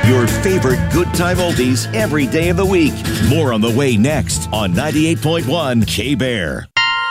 Your favorite good time oldies every day of the week. More on the way next on 98.1 K-Bear.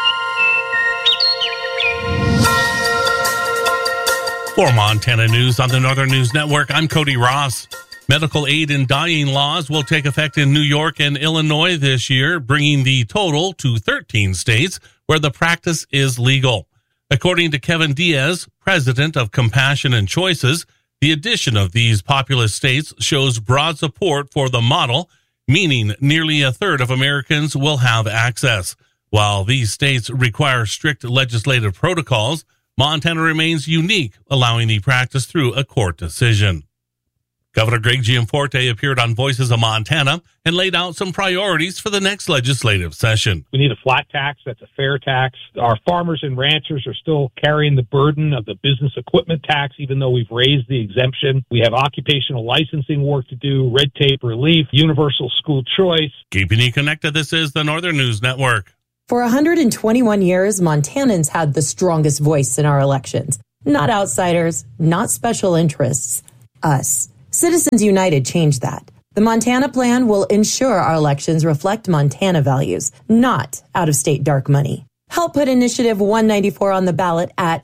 For Montana News on the Northern News Network, I'm Cody Ross. Medical aid in dying laws will take effect in New York and Illinois this year, bringing the total to 13 states where the practice is legal. According to Kevin Diaz, president of Compassion and Choices, the addition of these populous states shows broad support for the model, meaning nearly a third of Americans will have access. While these states require strict legislative protocols, Montana remains unique, allowing the practice through a court decision. Governor Greg Gianforte appeared on Voices of Montana and laid out some priorities for the next legislative session. We need a flat tax that's a fair tax. Our farmers and ranchers are still carrying the burden of the business equipment tax, even though we've raised the exemption. We have occupational licensing work to do, red tape relief, universal school choice. Keeping you connected, this is the Northern News Network. For 121 years, Montanans had the strongest voice in our elections. Not outsiders, not special interests, us. Citizens United changed that. The Montana Plan will ensure our elections reflect Montana values, not out-of-state dark money. Help put Initiative 194 on the ballot at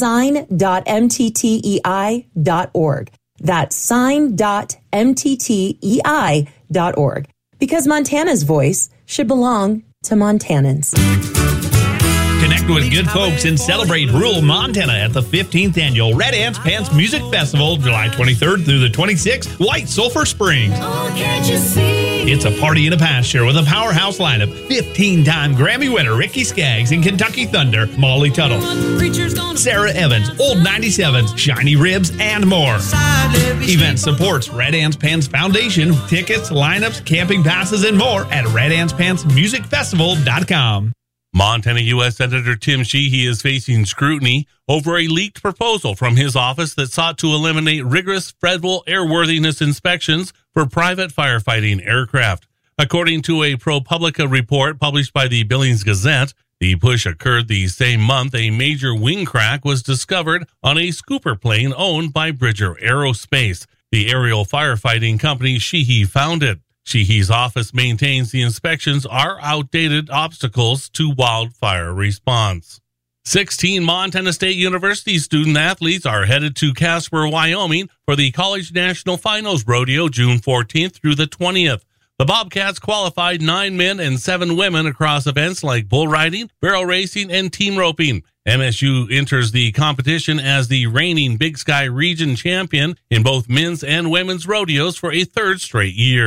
sign.mttei.org. That's sign.mttei.org. Because Montana's voice should belong to Montanans. Connect with good folks and celebrate rural Montana at the 15th Annual Red Ants Pants Music Festival, July 23rd through the 26th, White Sulphur Springs. It's a party in a pasture with a powerhouse lineup. 15-time Grammy winner Ricky Skaggs and Kentucky Thunder, Molly Tuttle, Sarah Evans, Old 97s, Shiny Ribs, and more. Event supports Red Ants Pants Foundation. Tickets, lineups, camping passes, and more at redantspantsmusicfestival.com. Montana U.S. Senator Tim Sheehy is facing scrutiny over a leaked proposal from his office that sought to eliminate rigorous federal airworthiness inspections for private firefighting aircraft. According to a ProPublica report published by the Billings Gazette, the push occurred the same month a major wing crack was discovered on a scooper plane owned by Bridger Aerospace, the aerial firefighting company Sheehy founded. Sheehy's office maintains the inspections are outdated obstacles to wildfire response. 16 Montana State University student athletes are headed to Casper, Wyoming for the College National Finals Rodeo June 14th through the 20th. The Bobcats qualified 9 men and 7 women across events like bull riding, barrel racing, and team roping. MSU enters the competition as the reigning Big Sky Region champion in both men's and women's rodeos for a third straight year.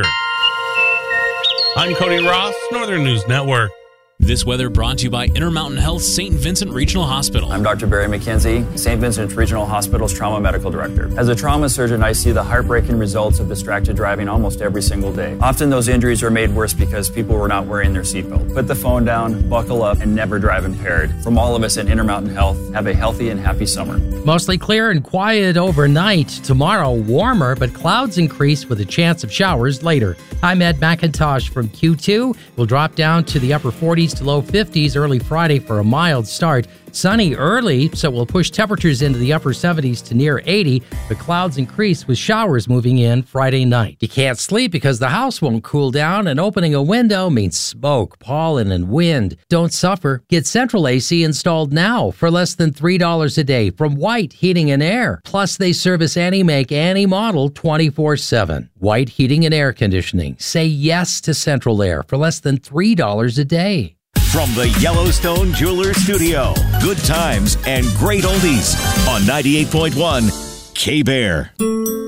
I'm Cody Ross, Northern News Network. This weather brought to you by Intermountain Health St. Vincent Regional Hospital. I'm Dr. Barry McKenzie, St. Vincent Regional Hospital's Trauma Medical Director. As a trauma surgeon, I see the heartbreaking results of distracted driving almost every single day. Often those injuries are made worse because people were not wearing their seatbelt. Put the phone down, buckle up, and never drive impaired. From all of us at Intermountain Health, have a healthy and happy summer. Mostly clear and quiet overnight. Tomorrow, warmer, but clouds increase with a chance of showers later. I'm Ed McIntosh from Q2. We'll drop down to the upper 40s to low 50s early Friday for a mild start. Sunny early, so we'll push temperatures into the upper 70s to near 80. The clouds increase with showers moving in Friday night. You can't sleep because the house won't cool down, and opening a window means smoke, pollen, and wind. Don't suffer. Get central AC installed now for less than $3 a day from White Heating and Air. Plus, they service any make, any model 24/7. White Heating and Air Conditioning. Say yes to Central Air for less than $3 a day. From the Yellowstone Jeweler Studio, good times and great oldies on 98.1 K-Bear.